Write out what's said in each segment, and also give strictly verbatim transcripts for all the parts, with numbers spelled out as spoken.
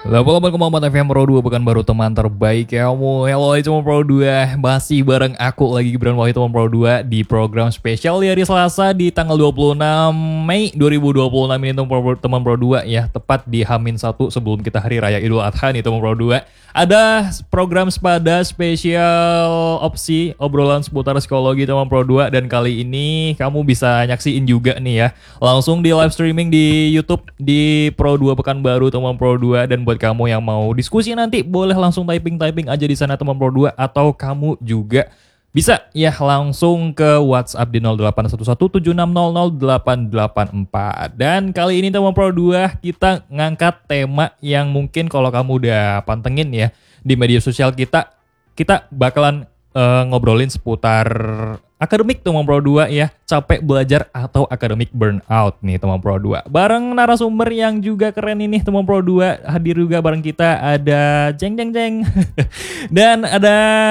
delapan puluh delapan koma empat F M Pro dua Pekanbaru teman terbaik kamu. Hello teman Pro dua. Masih bareng aku lagi Gibran Wahid teman Pro dua di program spesial di hari Selasa di tanggal dua puluh enam Mei dua ribu dua puluh enam ini teman Pro, teman Pro dua ya. Tepat di H minus satu sebelum kita hari raya Idul Adha nih teman Pro dua. Ada program Sepada spesial opsi obrolan seputar psikologi teman Pro dua. Dan kali ini kamu bisa nyaksiin juga nih ya. Langsung di live streaming di YouTube di Pro dua Pekanbaru teman Pro dua. Dan buat kamu yang mau diskusi nanti boleh langsung typing-typing aja di sana teman Pro dua, atau kamu juga bisa ya langsung ke WhatsApp di nol delapan satu satu tujuh enam nol nol delapan delapan empat. Dan kali ini teman Pro dua kita ngangkat tema yang mungkin kalau kamu udah pantengin ya di media sosial kita, kita bakalan uh, ngobrolin seputar akademik teman Pro dua ya, capek belajar atau akademik burnout nih teman Pro dua. Bareng narasumber yang juga keren ini teman Pro dua, hadir juga bareng kita ada Jeng Jeng Jeng dan ada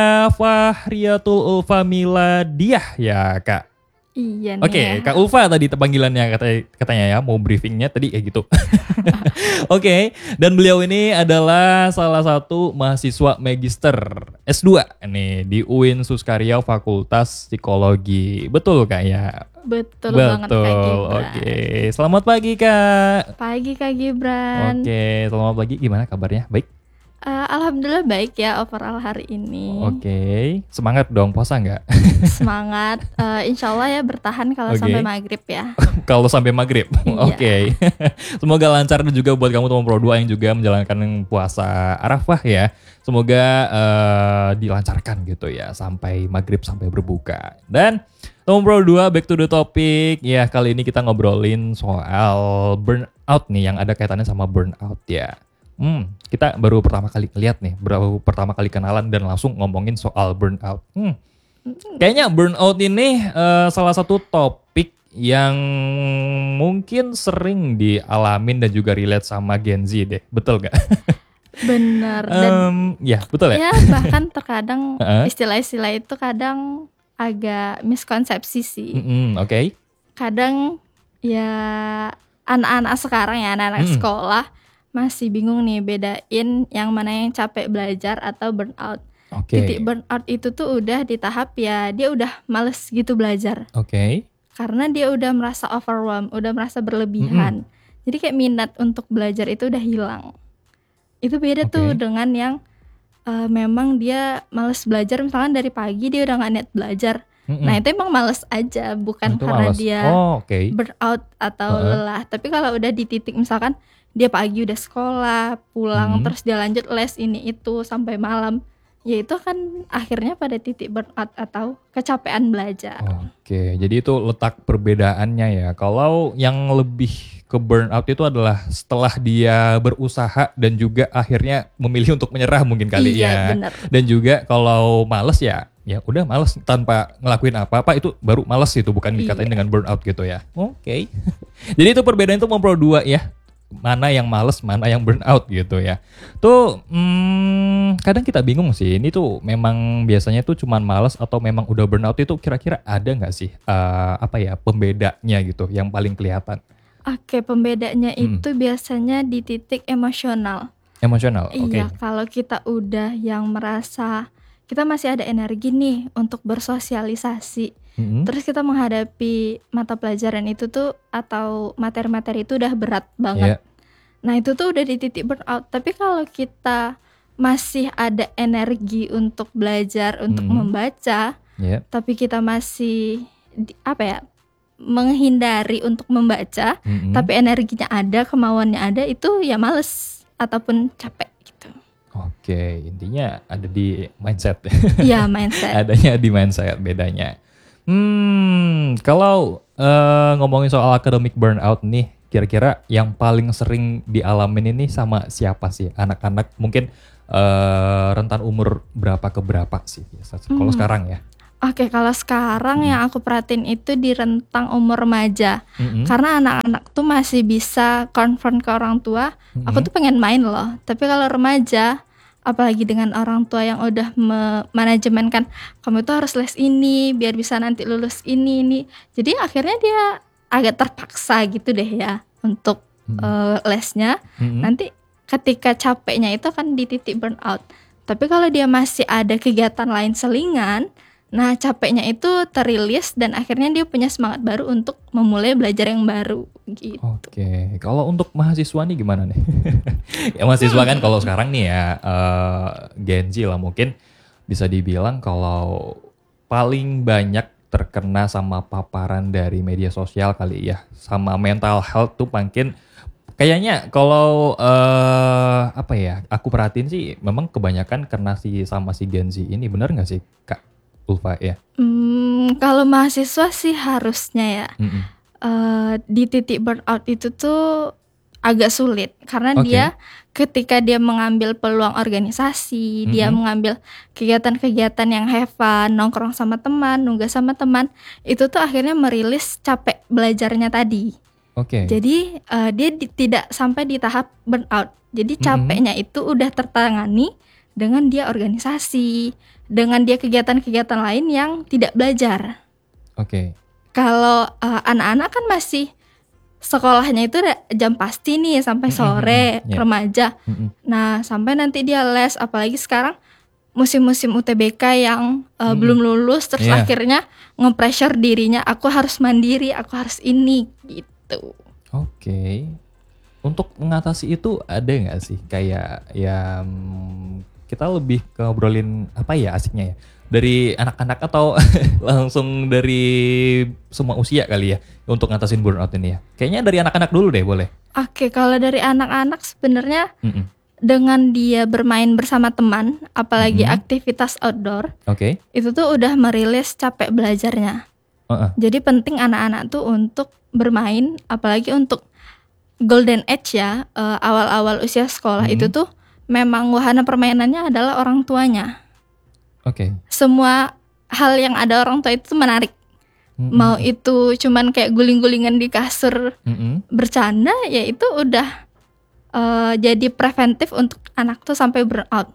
Fahriatul Ulfa Miladiah ya Kak. Iya nih. Oke, okay, Kak Ulfa tadi panggilannya katanya, katanya ya mau briefingnya tadi kayak gitu. Oke, okay, dan beliau ini adalah salah satu mahasiswa magister S dua nih di U I N Suskaria Fakultas Psikologi. Betul Kak ya? Betul, Betul banget Kak Gibran. Oke, okay. Selamat pagi Kak. Pagi Kak Gibran. Oke, okay. Selamat pagi. Gimana kabarnya? Baik? Uh, Alhamdulillah baik ya overall hari ini. Oke, okay. Semangat dong, puasa nggak? Semangat, uh, insya Allah ya bertahan kalau okay. sampai maghrib ya. Kalau sampai maghrib, iya. Oke. Okay. Semoga lancar juga buat kamu teman Pro dua yang juga menjalankan puasa Arafah ya. Semoga uh, dilancarkan gitu ya sampai maghrib sampai berbuka. Dan teman Pro dua back to the topic ya, kali ini kita ngobrolin soal burnout nih yang ada kaitannya sama burnout ya. Hmm, kita baru pertama kali lihat nih, baru pertama kali kenalan dan langsung ngomongin soal burnout. Hmm, kayaknya burnout ini uh, salah satu topik yang mungkin sering dialamin dan juga relate sama Gen Z deh, betul gak? Bener. Dan um, ya betul ya. Ya bahkan terkadang istilah-istilah itu kadang agak miskonsepsi sih. Mm-hmm, Oke. Okay. Kadang ya anak-anak sekarang ya anak-anak mm. sekolah masih bingung nih bedain yang mana yang capek belajar atau burnout. Okay. Titik burnout itu tuh udah di tahap ya dia udah males gitu belajar. Oke. Okay. Karena dia udah merasa overwhelmed, udah merasa berlebihan. Mm-hmm. Jadi kayak minat untuk belajar itu udah hilang. Itu beda okay. tuh dengan yang uh, memang dia males belajar, misalkan dari pagi dia udah gak niat belajar. Mm-hmm. Nah itu emang males aja, bukan itu karena males. dia oh, okay. burnout atau uh-huh. lelah. Tapi kalau udah di titik misalkan dia pagi udah sekolah, pulang hmm. terus dia lanjut les ini itu sampai malam, ya itu kan akhirnya pada titik burnout atau kecapean belajar. Oke, jadi itu letak perbedaannya ya. Kalau yang lebih ke burnout itu adalah setelah dia berusaha dan juga akhirnya memilih untuk menyerah mungkin kali iya, ya. Bener. Dan juga kalau males ya, ya udah males tanpa ngelakuin apa-apa itu baru males itu, bukan dikatain iya. dengan burnout gitu ya. Oke. Jadi itu perbedaan itu Pro dua ya. Mana yang males, mana yang burnout gitu ya. Tuh hmm, kadang kita bingung sih, ini tuh memang biasanya tuh cuman males atau memang udah burnout, itu kira-kira ada gak sih uh, apa ya pembedanya gitu yang paling kelihatan? Oke, pembedanya hmm. itu biasanya di titik emosional. Emosional, oke. Okay. Iya, kalau kita udah yang merasa kita masih ada energi nih untuk bersosialisasi, mm-hmm. terus kita menghadapi mata pelajaran itu tuh atau materi-materi itu udah berat banget. Yeah. Nah itu tuh udah di titik burnout. Tapi kalau kita masih ada energi untuk belajar, untuk mm-hmm. membaca, yeah. tapi kita masih apa ya menghindari untuk membaca, mm-hmm. tapi energinya ada, kemauannya ada, itu ya males ataupun capek. Oke, intinya ada di mindset. Iya, mindset. Adanya di mindset bedanya. Hmm, kalau uh, ngomongin soal academic burnout nih, kira-kira yang paling sering dialamin ini sama siapa sih? Anak-anak mungkin uh, rentan umur berapa ke berapa sih? Kalau hmm. sekarang ya? Oke, kalau sekarang hmm. yang aku perhatiin itu di rentang umur remaja. Hmm. Karena anak-anak tuh masih bisa confront ke orang tua, hmm. aku tuh pengen main loh. Tapi kalau remaja, apalagi dengan orang tua yang udah memanajemenkan kamu tuh harus les ini biar bisa nanti lulus ini ini. Jadi akhirnya dia agak terpaksa gitu deh ya untuk hmm. uh, lesnya. Hmm. Nanti ketika capeknya itu akan di titik burnout. Tapi kalau dia masih ada kegiatan lain selingan, nah capeknya itu terilis dan akhirnya dia punya semangat baru untuk memulai belajar yang baru gitu. Oke, kalau untuk mahasiswa nih gimana nih? Ya mahasiswa kan kalau sekarang nih ya uh, Gen Z lah mungkin bisa dibilang kalau paling banyak terkena sama paparan dari media sosial kali ya, sama mental health tuh mungkin kayaknya kalau uh, apa ya, aku perhatiin sih memang kebanyakan kena si sama si Gen Z ini, benar nggak sih Kak Ulfa ya? Hmm, kalau mahasiswa sih harusnya ya uh, di titik burnout itu tuh agak sulit karena Okay. dia ketika dia mengambil peluang organisasi, dia Mm-mm. mengambil kegiatan-kegiatan yang have fun, nongkrong sama teman, nugas sama teman, itu tuh akhirnya merilis capek belajarnya tadi. Oke. Jadi uh, dia di- tidak sampai di tahap burnout. Jadi Mm-mm. capeknya itu udah tertangani dengan dia organisasi, dengan dia kegiatan-kegiatan lain yang tidak belajar. Oke. Kalau uh, anak-anak kan masih sekolahnya itu da- jam pasti nih sampai sore, Mm-mm. Yeah. remaja. Mm-mm. Nah, sampai nanti dia les, apalagi sekarang musim-musim U T B K yang uh, Mm-mm. belum lulus, terus Yeah. akhirnya nge-pressure dirinya, aku harus mandiri, aku harus ini gitu. Oke. Untuk mengatasi itu ada nggak sih kayak ya mm, kita lebih ke ngobrolin apa ya asiknya ya? Dari anak-anak atau langsung dari semua usia kali ya untuk ngatasin burnout ini ya? Kayaknya dari anak-anak dulu deh boleh. Oke, kalau dari anak-anak sebenarnya Mm-mm. dengan dia bermain bersama teman, apalagi Mhm. aktivitas outdoor, Oke. itu tuh udah merilis capek belajarnya. Uh-uh. Jadi penting anak-anak tuh untuk bermain, apalagi untuk golden age ya, eh, awal-awal usia sekolah Mhm. itu tuh memang wahana permainannya adalah orang tuanya. Oke. Semua hal yang ada orang tua itu menarik. Mm-mm. Mau itu cuman kayak guling-gulingan di kasur Mm-mm. bercanda, ya itu udah eh, jadi preventif untuk anak tuh sampai burnout.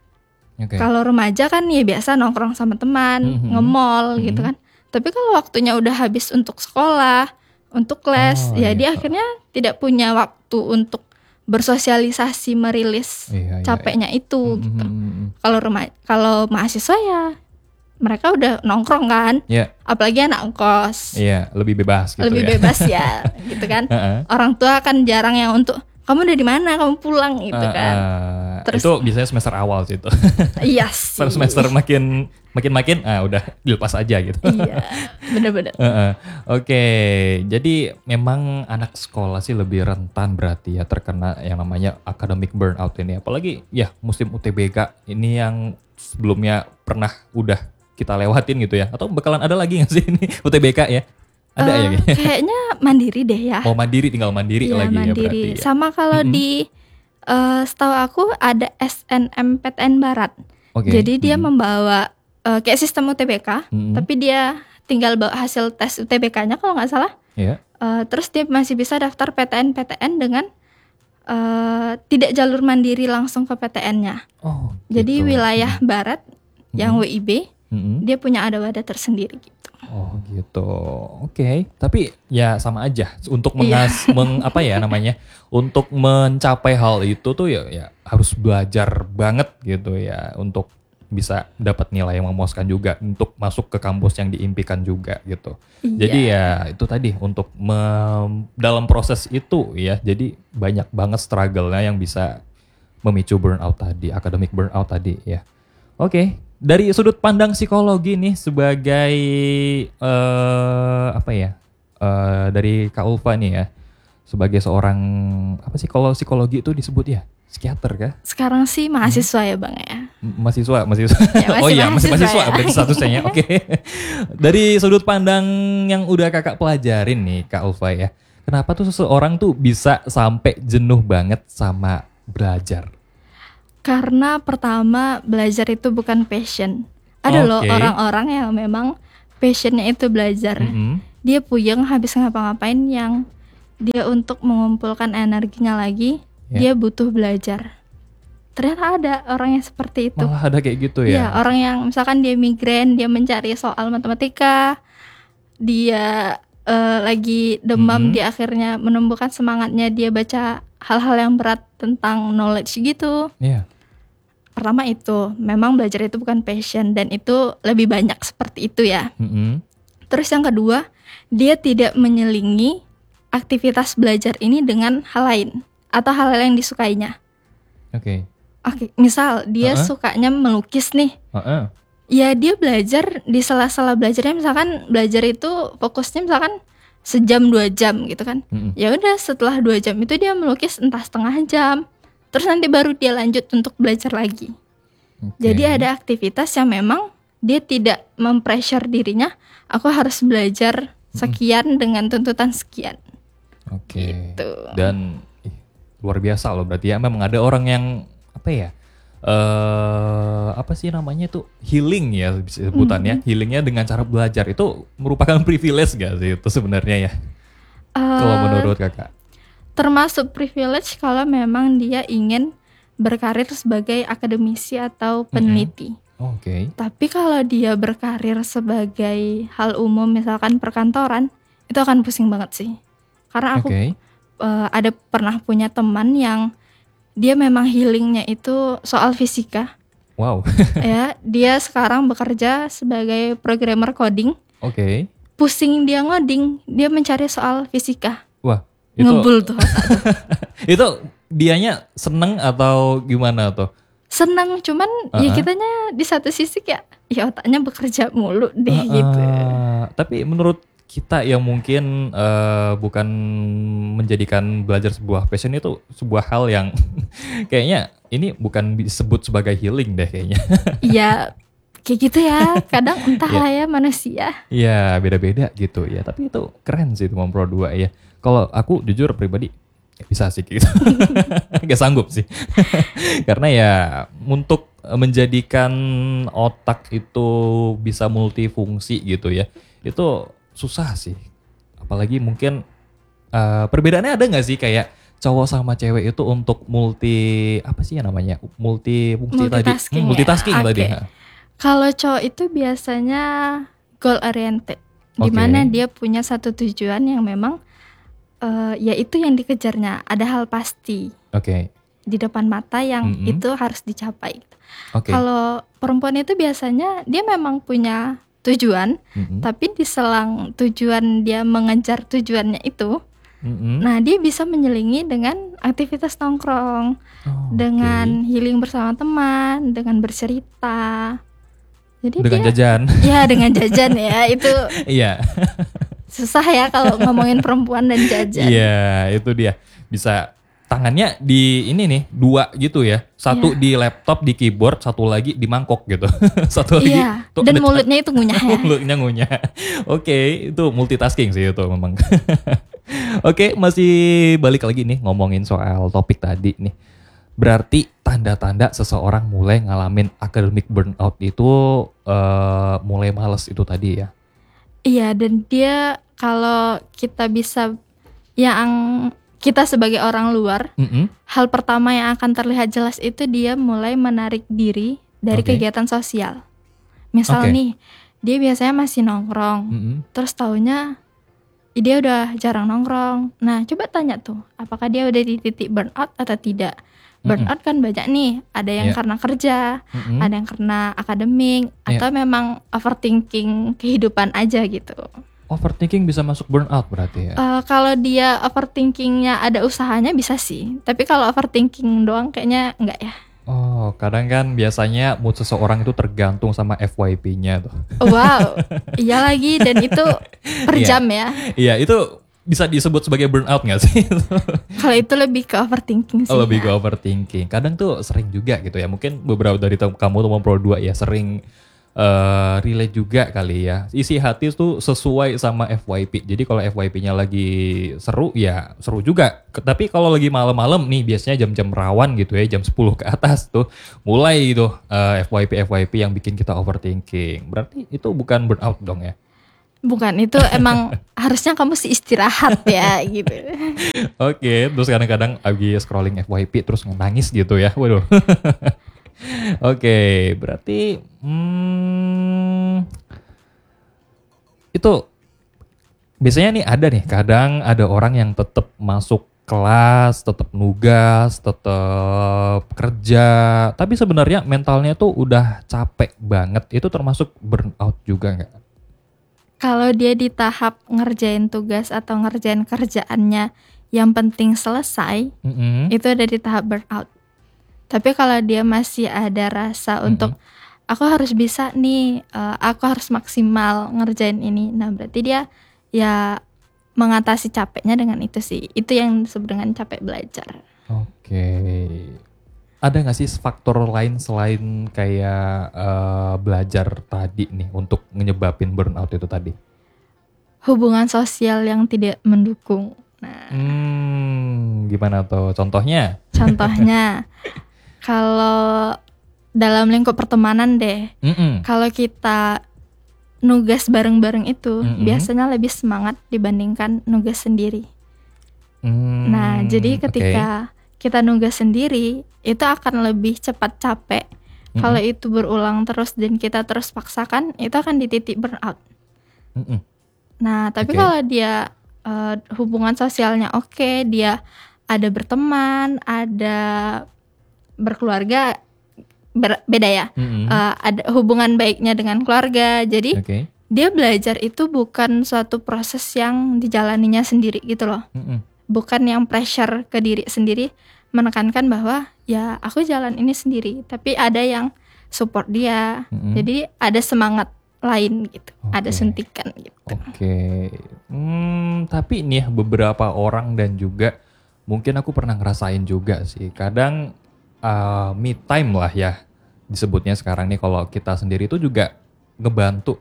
Oke. Kalau remaja kan ya biasa nongkrong sama teman, Mhm. nge-mall gitu Mhm. kan. Tapi kalau waktunya udah habis untuk sekolah, untuk les, Oh, ya iya. dia akhirnya tidak punya waktu untuk bersosialisasi, merilis Iya, iya, capeknya itu iya. gitu. Mm-mm. Kalau remaja, kalau mahasiswa ya mereka udah nongkrong kan, Iya, apalagi anak kos, iya, lebih bebas gitu lebih ya. bebas ya, gitu kan. Heeh. Orang tua kan jarang yang untuk kamu udah di mana, kamu pulang gitu Uh, kan. uh, Terus- itu biasanya semester awal sih itu. Iya sih. Terus semester makin makin makin ah udah dilepas aja gitu. Iya, bener-bener. Heeh. Oke, jadi memang anak sekolah sih lebih rentan berarti ya terkena yang namanya academic burnout ini. Apalagi ya musim U T B K ini yang sebelumnya pernah udah kita lewatin gitu ya. Atau bakalan ada lagi nggak sih ini U T B K ya? Ada ya Eh, kayaknya. Kayaknya mandiri deh ya. Oh mandiri, tinggal mandiri Iya, lagi ya mandiri. berarti ya. Sama kalau Mm-mm. di eh, setahu aku ada S N M P T N Barat. Oke. Jadi dia Mm-mm. membawa eh, kayak sistem U T B K, Mm-mm. tapi dia tinggal bawa hasil tes U T B K-nya kalau nggak salah. Iya. Eh, terus dia masih bisa daftar P T N P T N dengan eh, tidak jalur mandiri langsung ke P T N-nya. Oh. Jadi gitu. wilayah Barat yang W I B Mm-mm. dia punya ada wadah tersendiri gitu. Oh gitu, oke. Tapi ya sama aja. Untuk Iya. mengas, meng, apa ya namanya, untuk mencapai hal itu tuh ya, ya harus belajar banget gitu ya, untuk bisa dapat nilai yang memuaskan juga, untuk masuk ke kampus yang diimpikan juga gitu. Jadi Iya. ya itu tadi untuk mem- dalam proses itu ya, jadi banyak banget struggle-nya yang bisa memicu burnout tadi, academic burnout tadi ya. Oke, dari sudut pandang psikologi nih sebagai eh apa ya? eh dari Kak Ulfa nih ya. Sebagai seorang apa sih kalau psikologi itu disebut ya? Psikiater kah? Sekarang sih mahasiswa ya Bang ya. M- Mahasiswa, mahasiswa. Ya, masih oh iya, masih mahasiswa mahasiswa ya. berarti statusnya. Oke. Dari sudut pandang yang udah Kakak pelajarin nih Kak Ulfa ya. Kenapa tuh seseorang tuh bisa sampai jenuh banget sama belajar? Karena pertama belajar itu bukan passion. Ada loh Oke. orang-orang yang memang passionnya itu belajar. Mm-mm. Dia puyeng habis ngapa-ngapain yang dia untuk mengumpulkan energinya lagi, Ya. dia butuh belajar. Ternyata ada orang yang seperti itu. Malah ada kayak gitu Iya, ya? orang yang misalkan dia migrain, dia mencari soal matematika, dia eh, lagi demam, Mhm. dia akhirnya menumbuhkan semangatnya, dia baca hal-hal yang berat tentang knowledge gitu. Iya. Pertama itu, memang belajar itu bukan passion dan itu lebih banyak seperti itu ya. Mm-mm. Terus yang kedua, dia tidak menyelingi aktivitas belajar ini dengan hal lain atau hal-hal yang disukainya. Oke. Oke, misal dia Uh-uh. sukanya melukis nih. Uh-uh. Ya dia belajar di sela-sela belajarnya, misalkan belajar itu fokusnya misalkan sejam dua jam gitu kan. Mm-mm. Ya udah setelah dua jam itu dia melukis entah setengah jam. Terus nanti baru dia lanjut untuk belajar lagi. Oke. Jadi ada aktivitas yang memang dia tidak mempressure dirinya, aku harus belajar sekian dengan tuntutan sekian. Oke. Gitu. Dan ih, luar biasa loh berarti ya, memang ada orang yang apa ya? eh apa sih namanya itu, healing ya sebutannya, Mm-hmm. healingnya dengan cara belajar itu merupakan privilege gak sih itu sebenarnya ya? Uh, Kalau menurut kakak? Termasuk privilege kalau memang dia ingin berkarir sebagai akademisi atau peneliti. Oh, oke. Okay. Tapi kalau dia berkarir sebagai hal umum misalkan perkantoran, itu akan pusing banget sih. Karena aku Okay. uh, ada pernah punya teman yang dia memang healingnya itu soal fisika. Wow. Ya, dia sekarang bekerja sebagai programmer coding. Oke. Okay. Pusing dia ngoding, dia mencari soal fisika. Wah, itu ngebul tuh. itu dianya seneng atau gimana tuh? Seneng, cuman Uh-uh. ya kitanya di satu sisi kayak ya otaknya bekerja mulu deh Uh-uh. gitu. Tapi menurut kita yang mungkin uh, bukan menjadikan belajar sebuah passion itu sebuah hal yang kayaknya ini bukan disebut sebagai healing deh kayaknya. Iya, kayak gitu ya. Kadang entahlah ya manusia. Iya, beda-beda gitu ya. Tapi itu keren sih teman Pro dua ya. Kalau aku jujur pribadi gak bisa sih gitu. Gak sanggup sih. Karena ya untuk menjadikan otak itu bisa multifungsi gitu ya, itu susah sih. Apalagi mungkin uh, perbedaannya ada nggak sih kayak cowok sama cewek itu untuk multi apa sih ya namanya, multifungsi tadi, Multitasking hmm, ya? multitasking tadi. Oke. Kalau cowok itu biasanya goal oriented, Oke. dimana dia punya satu tujuan yang memang uh, ya itu yang dikejarnya, ada hal pasti Oke. di depan mata yang Mm-mm. itu harus dicapai. Oke. Kalau perempuan itu biasanya dia memang punya tujuan, Mm-mm. tapi di selang tujuan dia mengejar tujuannya itu, Mm-mm. nah dia bisa menyelingi dengan aktivitas nongkrong, Oh, dengan oke. healing bersama teman, dengan bercerita. Jadi Dengan dia, jajan. ya dengan jajan ya, itu Iya. susah ya kalau ngomongin perempuan dan jajan. Iya, itu dia. Bisa tangannya di ini nih, dua gitu ya. Satu Iya. di laptop, di keyboard, satu lagi di mangkok gitu. Satu lagi. Iya, tuh dan ada- mulutnya itu ngunyah ya. mulutnya ngunyah. Oke, itu multitasking sih itu memang. Oke, masih balik lagi nih ngomongin soal topik tadi nih. Berarti tanda-tanda seseorang mulai ngalamin academic burnout itu eh, mulai males itu tadi ya. Iya, dan dia kalau kita bisa, yang kita sebagai orang luar, Mm-mm. hal pertama yang akan terlihat jelas itu dia mulai menarik diri dari Oke. kegiatan sosial. Misal Oke. nih, dia biasanya masih nongkrong, Mm-mm. terus taunya ih, dia udah jarang nongkrong. Nah, coba tanya tuh, apakah dia udah di titik burnout atau tidak? Burnout kan banyak nih, ada yang Iya. karena kerja, Mm-mm. ada yang karena akademik, Iya. atau memang overthinking kehidupan aja gitu. Overthinking bisa masuk burnout berarti ya. Eh, kalau dia overthinkingnya ada usahanya bisa sih, tapi kalau overthinking doang kayaknya enggak ya. Oh, kadang kan biasanya mood seseorang itu tergantung sama F Y P-nya tuh. Wow, iya lagi, dan itu per Iya. jam ya. Iya, itu bisa disebut sebagai burnout nggak sih? Kalau itu lebih ke overthinking sih. Oh, lebih ke ya. overthinking. Kadang tuh sering juga gitu ya. Mungkin beberapa dari tem- kamu teman Pro dua ya sering eh, relate juga kali ya. Isi hati tuh sesuai sama F Y P. Jadi kalau F Y P-nya lagi seru ya seru juga. Ke- Tapi kalau lagi malam-malam nih biasanya jam-jam rawan gitu ya, jam sepuluh ke atas tuh mulai gitu eh, F Y P F Y P yang bikin kita overthinking. Berarti itu bukan burnout dong ya. Bukan, itu emang harusnya kamu sih istirahat ya gitu. Oke, terus kadang-kadang lagi scrolling F Y P terus nangis gitu ya. Waduh. Oke, berarti hmm, itu biasanya nih ada nih, kadang ada orang yang tetap masuk kelas, tetap nugas, tetap kerja, tapi sebenarnya mentalnya tuh udah capek banget. Itu termasuk burnout juga nggak? Kalau dia di tahap ngerjain tugas atau ngerjain kerjaannya yang penting selesai, Mm-mm. itu ada di tahap burnout. Tapi kalau dia masih ada rasa Mm-mm. untuk aku harus bisa nih, uh, aku harus maksimal ngerjain ini. Nah, berarti dia ya mengatasi capeknya dengan itu sih. Itu yang disebut dengan capek belajar. Oke. Ada nggak sih faktor lain selain kayak uh, belajar tadi nih untuk menyebabin burnout itu tadi? Hubungan sosial yang tidak mendukung. Nah, Hmm, gimana tuh contohnya? contohnya kalau dalam lingkup pertemanan deh, Mm-mm. kalau kita nugas bareng-bareng itu Mm-mm. biasanya lebih semangat dibandingkan nugas sendiri. Hmm, Nah, jadi oke. ketika kita nugas sendiri itu akan lebih cepat capek. Mm-mm. Kalau itu berulang terus dan kita terus paksakan, itu akan di titik burnout. Mm-mm. Nah, tapi Oke. kalau dia uh, hubungan sosialnya oke, dia ada berteman, ada berkeluarga, ber- beda ya. Mm-mm. Uh, ada hubungan baiknya dengan keluarga. Jadi Oke. dia belajar itu bukan suatu proses yang dijalaninya sendiri gitu loh. Mm-mm. Bukan yang pressure ke diri sendiri, menekankan bahwa ya aku jalan ini sendiri, tapi ada yang support dia. Mm-mm. Jadi ada semangat lain gitu, ada Oke. suntikan gitu. Oke. Hmm, tapi nih ya, beberapa orang dan juga mungkin aku pernah ngerasain juga sih. Kadang uh, me time lah ya disebutnya sekarang nih, kalau kita sendiri itu juga ngebantu.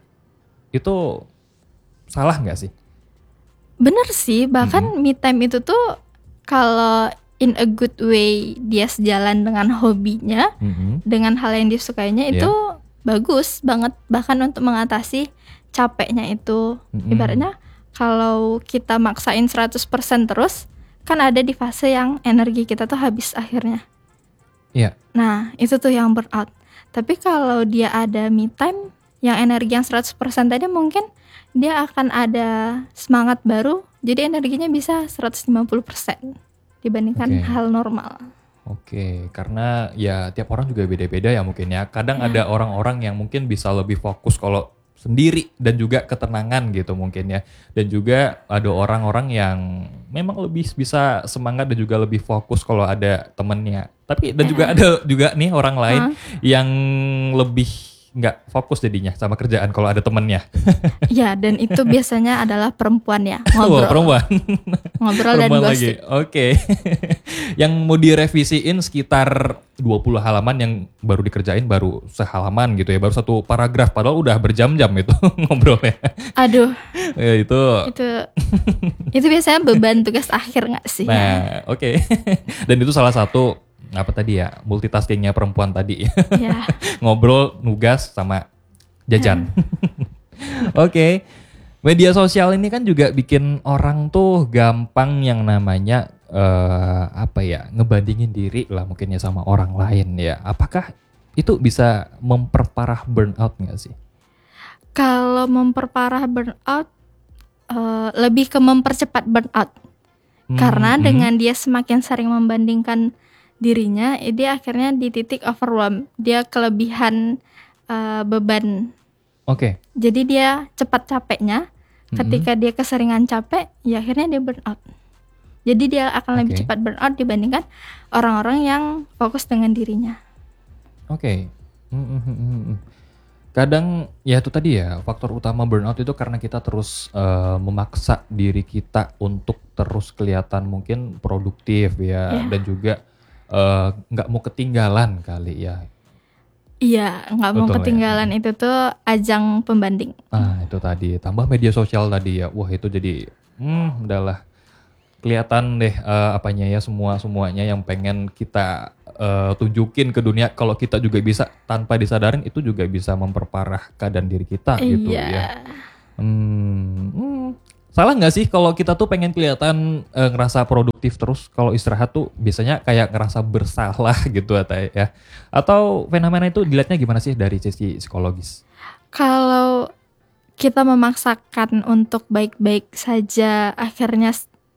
Itu salah nggak sih? Bener sih, bahkan me time itu tuh kalau in a good way dia sejalan dengan hobinya, Mm-mm. dengan hal yang disukainya itu Iya. bagus banget, bahkan untuk mengatasi capeknya itu. Mm-mm. Ibaratnya kalau kita maksain seratus persen terus, kan ada di fase yang energi kita tuh habis akhirnya. Iya. Nah, itu tuh yang burnout. Tapi kalau dia ada me time, yang energi yang seratus persen tadi mungkin dia akan ada semangat baru, jadi energinya bisa seratus lima puluh persen dibandingkan Oke. hal normal. Oke, karena ya tiap orang juga beda-beda ya mungkin ya. Kadang Ya. ada orang-orang yang mungkin bisa lebih fokus kalau sendiri dan juga ketenangan gitu mungkin ya. Dan juga ada orang-orang yang memang lebih bisa semangat dan juga lebih fokus kalau ada temennya. Tapi dan Ya. juga ada juga nih orang lain Hah? yang lebih nggak fokus jadinya sama kerjaan kalau ada temennya. Ya, dan itu biasanya adalah perempuan ya, Wah, ngobrol, perempuan. ngobrol dan Perempuan gosip. lagi. Oke. Yang mau direvisiin sekitar dua puluh halaman yang baru dikerjain baru sehalaman gitu ya. Baru satu paragraf padahal udah berjam-jam itu ngobrolnya. Aduh, Ya, itu. itu itu biasanya beban tugas akhir nggak sih? Ya? Nah, oke. Dan itu salah satu apa tadi ya? Multitaskingnya perempuan tadi. Ya. Ngobrol, nugas sama jajan. Oke. Media sosial ini kan juga bikin orang tuh gampang yang namanya eh, apa ya, ngebandingin diri lah mungkin ya sama orang lain ya. Apakah itu bisa memperparah burnout nggak sih? Kalau memperparah burnout, eh, lebih ke mempercepat burnout. Hmm, Karena hmm. dengan dia semakin sering membandingkan dirinya, eh, dia akhirnya di titik overwhelm. Dia kelebihan eh, beban. Oke. Jadi dia cepat capeknya. Mm-mm. Ketika dia keseringan capek, ya akhirnya dia burnout. Jadi dia akan lebih Oke. cepat burnout dibandingkan orang-orang yang fokus dengan dirinya. Oke. Hmm, hmm, hmm, hmm, hmm. Kadang ya itu tadi ya, faktor utama burnout itu karena kita terus eh, memaksa diri kita untuk terus kelihatan mungkin produktif ya, Iya. dan juga eh, nggak mau ketinggalan kali ya. Iya, nggak mau Betul ya. ketinggalan itu tuh ajang pembanding. Ah, itu tadi tambah media sosial tadi ya. Wah, itu jadi hmm udahlah kelihatan deh eh, apanya ya, semua semuanya yang pengen kita eh, tunjukin ke dunia, kalau kita juga bisa tanpa disadarin itu juga bisa memperparah keadaan diri kita gitu Iya. ya. Hmm, hmm. Salah nggak sih kalau kita tuh pengen kelihatan eh, ngerasa produktif terus, kalau istirahat tuh biasanya kayak ngerasa bersalah gitu atau ya? Atau fenomena itu dilihatnya gimana sih dari sisi psikologis? Kalau kita memaksakan untuk baik-baik saja, akhirnya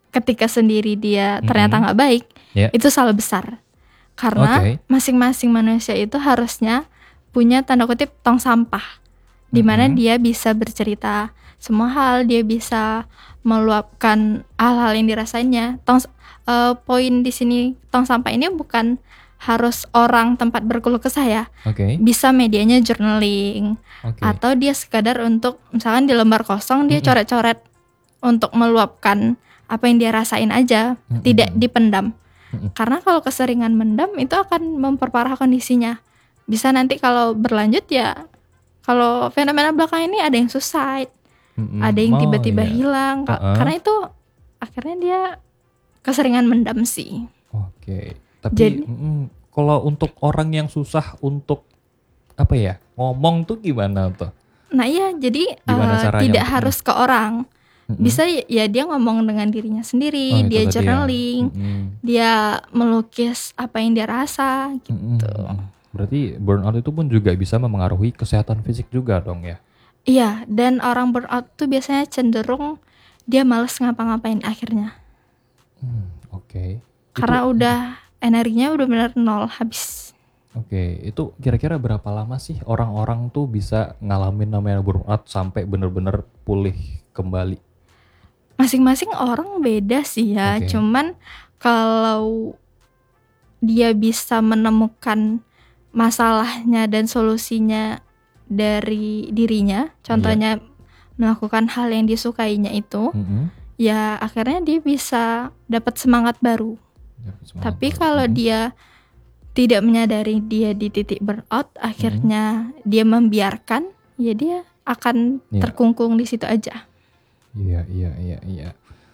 ketika sendiri dia ternyata Mm-mm. nggak baik, Yeah. itu salah besar. Karena Oke. masing-masing manusia itu harusnya punya tanda kutip tong sampah, di mana Mm-mm. dia bisa bercerita semua hal, dia bisa meluapkan hal-hal yang dirasainnya. Tong eh, poin di sini tong sampah ini bukan harus orang tempat berkeluh kesah ya. Oke. Bisa medianya journaling, Oke. atau dia sekadar untuk misalkan di lembar kosong dia Mm-mm. coret-coret untuk meluapkan apa yang dia rasain aja, Mm-mm. tidak dipendam. Mm-mm. Karena kalau keseringan mendam itu akan memperparah kondisinya. Bisa nanti kalau berlanjut ya, kalau fenomena belakang ini ada yang suicide, Mm-mm. ada yang Oh, tiba-tiba iya. hilang. Ka- Uh-uh. Karena itu akhirnya dia keseringan mendam sih. Oke. Tapi Jadi- mm, kalau untuk orang yang susah untuk apa ya ngomong tuh gimana tuh? Nah iya, jadi Gimana eh, caranya tidak untuk- harus ke orang. Mm-mm. Bisa ya dia ngomong dengan dirinya sendiri, Oh, itu dia tadi ya. journaling, Mm-mm. dia melukis apa yang dia rasa gitu. Mm-mm. Berarti burnout itu pun juga bisa memengaruhi kesehatan fisik juga dong ya? Iya, dan orang burnout tuh biasanya cenderung dia males ngapa-ngapain akhirnya. Hmm, Oke. Karena Itu- udah energinya udah benar nol, habis. Oke, itu kira-kira berapa lama sih orang-orang tuh bisa ngalamin namanya burnout sampai bener-bener pulih kembali? Masing-masing orang beda sih ya. Oke. Cuman kalau dia bisa menemukan masalahnya dan solusinya dari dirinya, contohnya melakukan hal yang disukainya itu, Mm-mm. ya akhirnya dia bisa dapat semangat baru. Ya, semangat Tapi baru. kalau Mm-mm. dia tidak menyadari dia di titik burnout, akhirnya dia membiarkan, ya dia akan Iya. terkungkung di situ aja. Iya, iya, iya, iya.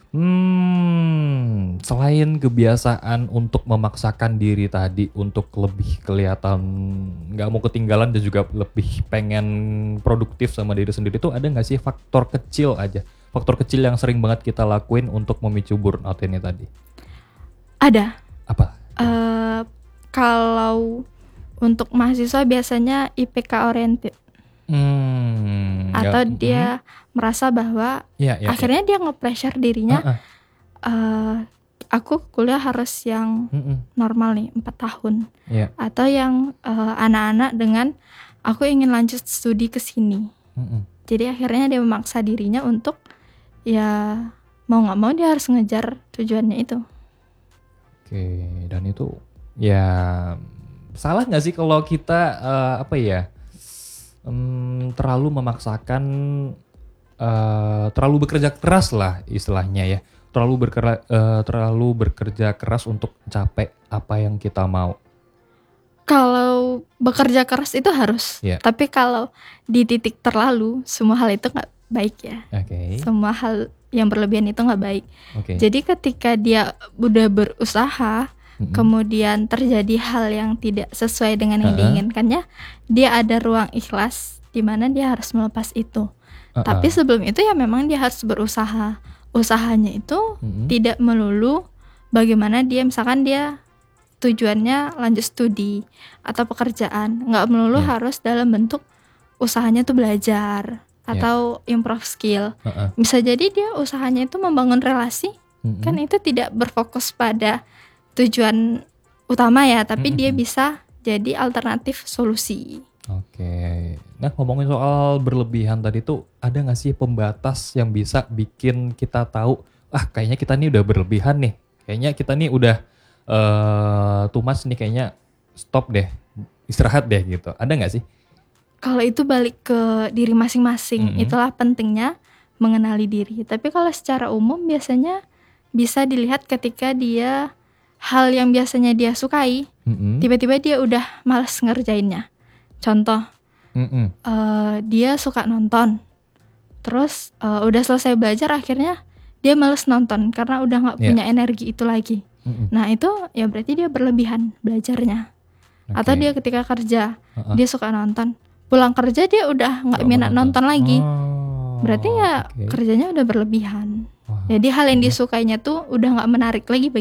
Hmm, selain kebiasaan untuk memaksakan diri tadi untuk lebih kelihatan nggak mau ketinggalan dan juga lebih pengen produktif sama diri sendiri tuh ada nggak sih faktor kecil aja, faktor kecil yang sering banget kita lakuin untuk memicu burnout ini tadi? Ada. Apa? eh kalau untuk mahasiswa biasanya I P K oriented, Hmm, atau nggak- dia merasa bahwa mm, ya, ya, akhirnya dia nge-pressure dirinya, Ah, ah. eh, aku kuliah harus yang Mm-mm. normal nih empat tahun, Ya, atau yang eh, anak-anak dengan aku ingin lanjut studi ke sini. mm-mm. Jadi akhirnya dia memaksa dirinya untuk ya mau nggak mau dia harus ngejar tujuannya itu. Oke, dan itu ya salah nggak sih kalau kita eh, apa ya em, terlalu memaksakan, eh, terlalu bekerja keras lah istilahnya ya, terlalu berkera, eh, terlalu bekerja keras untuk mencapai apa yang kita mau. Kalau bekerja keras itu harus, Iya. tapi kalau di titik terlalu, semua hal itu nggak baik ya. Oke, Semua hal yang berlebihan itu nggak baik. oke. Jadi ketika dia udah berusaha, Mm-mm. kemudian terjadi hal yang tidak sesuai dengan yang Ha-ha. diinginkannya, dia ada ruang ikhlas di mana dia harus melepas itu. Uh-uh. Tapi sebelum itu ya memang dia harus berusaha. Usahanya itu Mm-mm. tidak melulu bagaimana dia, misalkan dia tujuannya lanjut studi atau pekerjaan, nggak melulu Ya. harus dalam bentuk usahanya tuh belajar atau improve skill. Uh-uh. Bisa jadi dia usahanya itu membangun relasi, Mm-mm. kan itu tidak berfokus pada tujuan utama ya, tapi dia Mm-mm. bisa jadi alternatif solusi. Oke, nah ngomongin soal berlebihan tadi tuh ada nggak sih pembatas yang bisa bikin kita tahu, ah kayaknya kita nih udah berlebihan nih, kayaknya kita nih udah eh too much nih, kayaknya stop deh, istirahat deh gitu, ada nggak sih? Kalau itu balik ke diri masing-masing, Mm-mm. itulah pentingnya mengenali diri. Tapi kalau secara umum biasanya bisa dilihat ketika dia hal yang biasanya dia sukai, Mm-mm. tiba-tiba dia udah malas ngerjainnya. Contoh, Mm-mm. eh, dia suka nonton, terus eh, udah selesai belajar akhirnya dia males nonton karena udah nggak Iya. punya energi itu lagi. Mm-mm. Nah itu ya berarti dia berlebihan belajarnya. Atau Oke. dia ketika kerja, Uh-uh. dia suka nonton, pulang kerja dia udah nggak Nggak minat mau nonton lagi. Oh, Berarti ya oke. kerjanya udah berlebihan. Wah. Jadi hal yang disukainya tuh udah nggak menarik lagi bagi